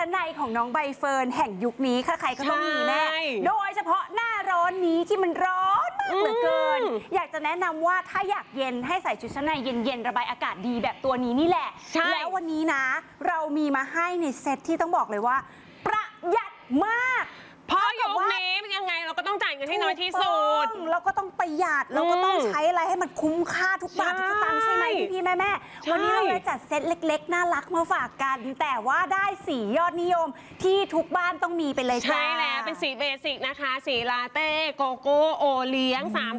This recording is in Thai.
ชั้นในของน้องใบเฟิร์นแห่งยุคนี้ใครๆก็ต้องมีแน่โดยเฉพาะหน้าร้อนนี้ที่มันร้อนมากเหลือเกินอยากจะแนะนำว่าถ้าอยากเย็นให้ใส่ชุดชั้นในเย็นๆระบายอากาศดีแบบตัวนี้นี่แหละแล้ววันนี้นะเรามีมาให้ในเซตที่ต้องบอกเลยว่าประหยัดมากเพราะยุคนี้ยังไงเราก็ต้องจ่ายเงินให้น้อยที่สุดเราก็ต้องประหยัดเราก็ต้องใช้อะไรให้มันคุ้มค่าทุกบาททุกสตางค์ใช่ไหมพี่แม่วันนี้เราเลยจัดเซตเล็กๆน่ารักมาฝากกันแต่ว่าได้สียอดนิยมที่ทุกบ้านต้องมีไปเลยจ้าใช่แล้วเป็นสีเบสิกนะคะสีลาเต้โกโก้โอเลี้ยง